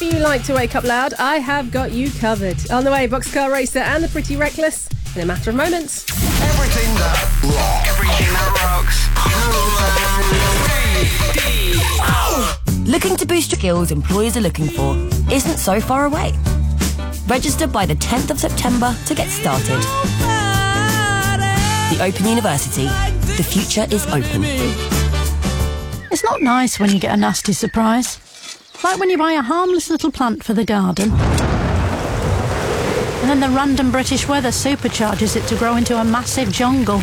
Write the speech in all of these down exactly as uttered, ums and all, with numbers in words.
you like to wake up loud, I have got you covered. On the way, Boxcar Racer and the Pretty Reckless in a matter of moments. Everything that rocks. Everything that rocks. Looking to boost your skills employers are looking for isn't so far away. Register by the tenth of September to get started. The Open University. The future is open. It's not nice when you get a nasty surprise. Like when you buy a harmless little plant for the garden, and then the random British weather supercharges it to grow into a massive jungle.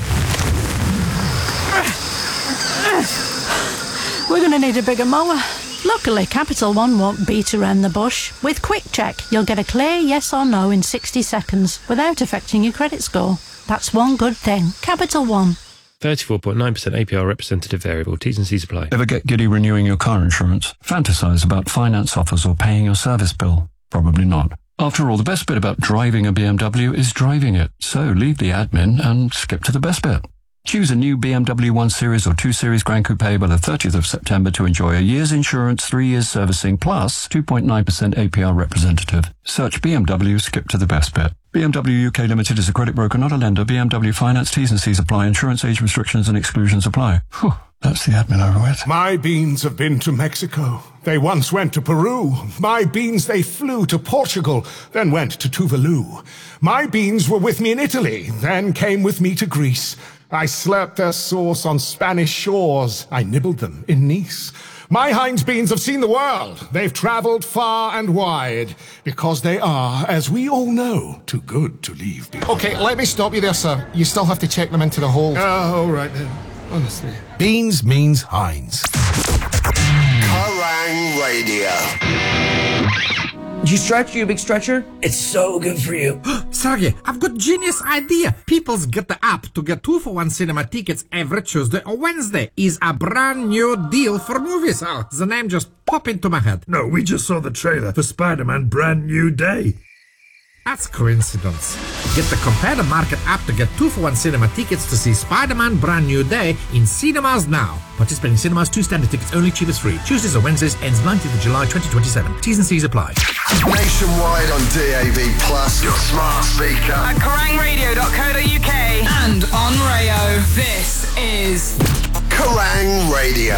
We're going to need a bigger mower. Luckily, Capital One won't beat around the bush. With Quick Check, you'll get a clear yes or no in sixty seconds without affecting your credit score. That's one good thing. Capital One. thirty-four point nine percent A P R representative variable. T's and C's apply. Ever get giddy renewing your car insurance? Fantasize about finance offers or paying your service bill? Probably not. After all, the best bit about driving a B M W is driving it. So leave the admin and skip to the best bit. Choose a new B M W one Series or two Series Grand Coupe by the thirtieth of September to enjoy a year's insurance, three years servicing, plus two point nine percent A P R representative. Search B M W, skip to the best bit. B M W U K Limited is a credit broker, not a lender. B M W Finance, T's and C's apply. Insurance age restrictions and exclusions apply. Whew, that's the admin over with. My beans have been to Mexico. They once went to Peru. My beans, they flew to Portugal, then went to Tuvalu. My beans were with me in Italy, then came with me to Greece. I slurped their sauce on Spanish shores. I nibbled them in Nice. My Heinz beans have seen the world. They've travelled far and wide, because they are, as we all know, too good to leave behind. Okay, let me stop you there, sir. You still have to check them into the hold. Oh, all right then. Honestly. Beans means Heinz. Kerrang Radio. Do you stretch, you big stretcher? It's so good for you. Sergey, I've got genius idea. People's Get the App to get two for one cinema tickets every Tuesday or Wednesday is a brand new deal for movies. Oh, the name just popped into my head. No, we just saw the trailer for Spider-Man Brand New Day. That's coincidence. Get the Compare the Market app to get two for one cinema tickets to see Spider-Man Brand New Day in cinemas now. Participating cinemas, two standard tickets only, cheapest free. Tuesdays or Wednesdays, ends nineteenth of July twenty twenty-seven. T's and C's apply. Nationwide on D A B Plus, your smart speaker. At kerrang radio dot co dot uk and on Rayo. This is Kerrang Radio.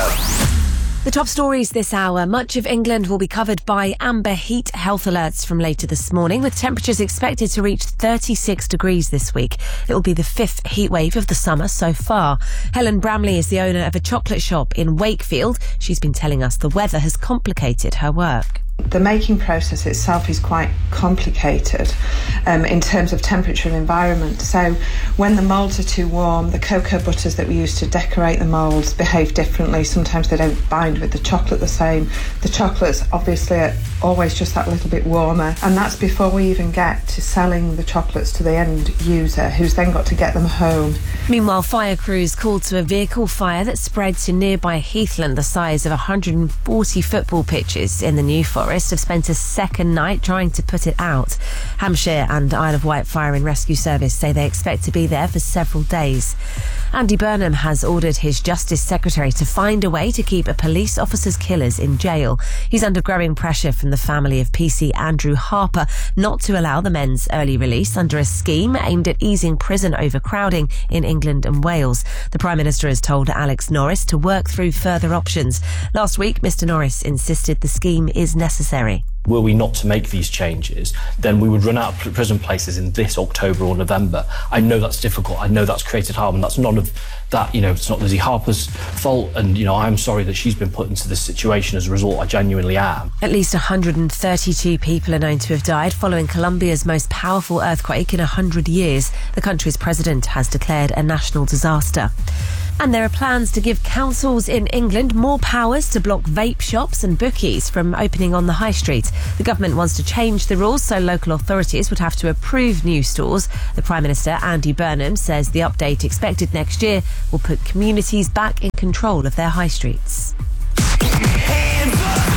The top stories this hour. Much of England will be covered by amber heat health alerts from later this morning, with temperatures expected to reach thirty-six degrees this week. It will be the fifth heat wave of the summer so far. Helen Bramley is the owner of a chocolate shop in Wakefield. She's been telling us the weather has complicated her work. The making process itself is quite complicated um, in terms of temperature and environment. So when the moulds are too warm, the cocoa butters that we use to decorate the moulds behave differently. Sometimes they don't bind with the chocolate the same. The chocolates obviously are always just that little bit warmer, and that's before we even get to selling the chocolates to the end user, who's then got to get them home. Meanwhile, fire crews called to a vehicle fire that spread to nearby Heathland, the size of one hundred forty football pitches in the New Forest. Have spent a second night trying to put it out. Hampshire and Isle of Wight Fire and Rescue Service say they expect to be there for several days. Andy Burnham has ordered his Justice Secretary to find a way to keep a police officer's killers in jail. He's under growing pressure from the family of P C Andrew Harper not to allow the men's early release under a scheme aimed at easing prison overcrowding in England and Wales. The Prime Minister has told Alex Norris to work through further options. Last week, Mr Norris insisted the scheme is necessary. Were we not to make these changes, then we would run out of prison places in this October or November. I know that's difficult. I know that's created harm, and that's none of that, you know, it's not Lizzie Harper's fault. And, you know, I'm sorry that she's been put into this situation as a result. I genuinely am. At least one hundred thirty-two people are known to have died following Colombia's most powerful earthquake in one hundred years. The country's president has declared a national disaster. And there are plans to give councils in England more powers to block vape shops and bookies from opening on the high street. The government wants to change the rules so local authorities would have to approve new stores. The Prime Minister, Andy Burnham, says the update expected next year will put communities back in control of their high streets. Everything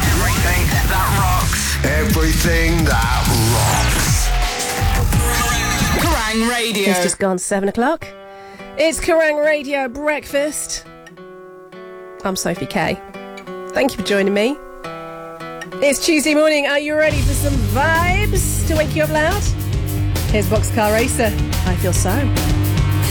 that rocks. Everything that rocks. Kerrang Radio. It's just gone seven o'clock. It's Kerrang Radio Breakfast. I'm Sophie Kay. Thank you for joining me. It's Tuesday morning. Are you ready for some vibes to wake you up loud? Here's Boxcar Racer. I Feel So.